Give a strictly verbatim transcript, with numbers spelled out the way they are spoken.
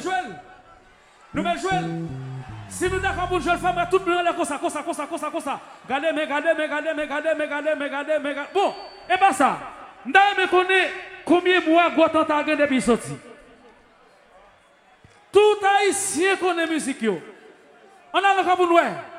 jouer. Nous allons jouer. Si nous d'accord pour jouer le femme, tout le monde est comme ça, comme ça, comme ça, comme ça, comme ça. Regardez, mais regardez, mais regardez, mais regardez, mais regardez, mais regardez, mais regardez. Bon, et pas ça. Nous me connaît combien de mois Gotan t'a gagné depuis sorti. Tout haïtien connaît musique. On a le pour nous.